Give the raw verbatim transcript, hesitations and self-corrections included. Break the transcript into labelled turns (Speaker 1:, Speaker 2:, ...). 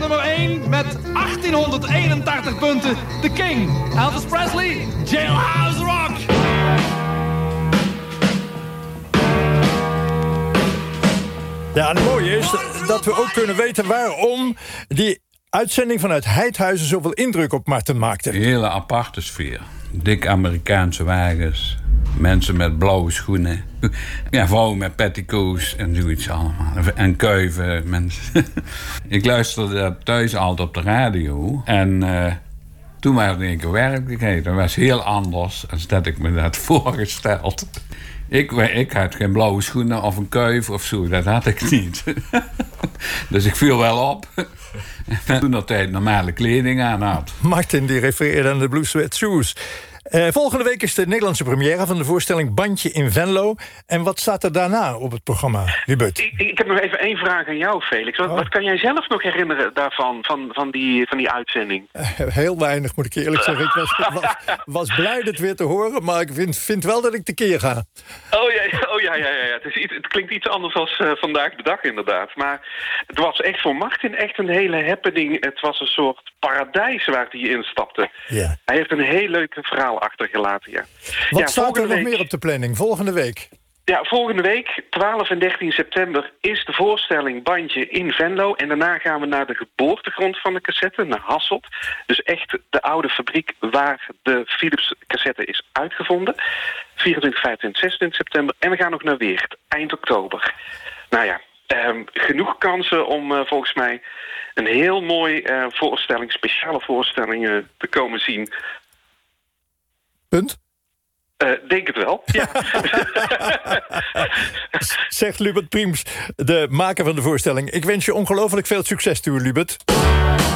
Speaker 1: nummer één met achttienhonderdeenentachtig punten. The King, Elvis Presley, Jailhouse Rock.
Speaker 2: Ja, en het mooie is dat we ook kunnen weten waarom die uitzending vanuit Heidhuizen zoveel indruk op Marten maakte.
Speaker 3: Een hele aparte sfeer. Dik Amerikaanse wagens. Mensen met blauwe schoenen. Ja, vrouwen met petticoats en zoiets allemaal. En kuiven, mensen. Ik luisterde thuis altijd op de radio. En uh, toen werd ik een werkelijkheid. Dat was heel anders dan dat ik me dat voorgesteld. Ik, ik had geen blauwe schoenen of een kuif of zo. Dat had ik niet. Dus ik viel wel op. En toen dat hij normale kleding aan had.
Speaker 2: Martin die refereerde aan de Blue Sweat Shoes. Uh, volgende week is de Nederlandse première van de voorstelling Bandje in Venlo. En wat staat er daarna op het programma, Hubert?
Speaker 4: Ik, ik heb nog even één vraag aan jou, Felix. Wat, oh. wat kan jij zelf nog herinneren daarvan, van, van, die, van die uitzending?
Speaker 2: Uh, heel weinig, moet ik eerlijk zeggen. Ik was, was, was blij dit weer te horen, maar ik vind, vind wel dat ik tekeer ga.
Speaker 4: Oh ja, oh, ja, ja, ja. Het, is iets, het klinkt iets anders dan uh, vandaag de dag inderdaad. Maar het was echt voor Martin echt een hele happening. Het was een soort paradijs waar hij instapte.
Speaker 2: Yeah.
Speaker 4: Hij heeft een heel leuk verhaal achtergelaten, ja.
Speaker 2: Wat
Speaker 4: ja,
Speaker 2: staat er nog
Speaker 4: week,
Speaker 2: meer op de planning? Volgende week?
Speaker 4: Ja, volgende week, twaalf en dertien september, is de voorstelling Bandje in Venlo. En daarna gaan we naar de geboortegrond van de cassette, naar Hasselt. Dus echt de oude fabriek waar de Philips cassette is uitgevonden. vierentwintig, vijfentwintig, zesentwintig september. En we gaan nog naar Weert, eind oktober. Nou ja, um, genoeg kansen om uh, volgens mij een heel mooi uh, voorstelling, speciale voorstelling uh, te komen zien.
Speaker 2: Punt?
Speaker 4: Uh, denk het wel, ja.
Speaker 2: Zegt Lubert Priems, de maker van de voorstelling. Ik wens je ongelooflijk veel succes toe, Lubert.